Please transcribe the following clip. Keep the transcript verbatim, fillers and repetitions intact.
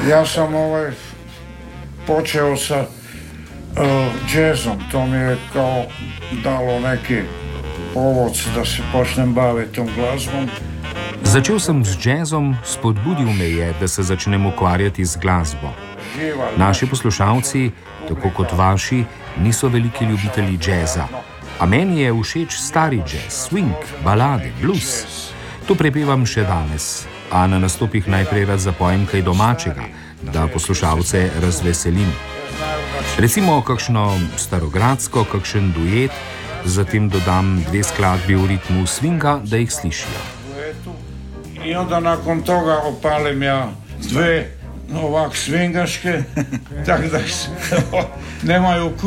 Ja sam ovaj počeo sa uh, jazzom, to mi je kao dalo neki povod da se počnem baviti tom glazbom. Začel sem z jazzom, spodbudil me je, da se začnem ukvarjati z glasbo. Naši poslušalci, tako kot vaši, niso veliki ljubitelji jazza. A meni je všeč stari jazz, swing, balade, blues. To prepevam še danes, a na nastopih najprej rad zapojem kaj domačega, da poslušalce razveselim. Recimo kakšno starogradsko, kakšen duet, zatem dodam dve skladbi v ritmu swinga, da jih slišijo. I onda nakon toga opalim ja dve ovak swingaške, tako da nemaju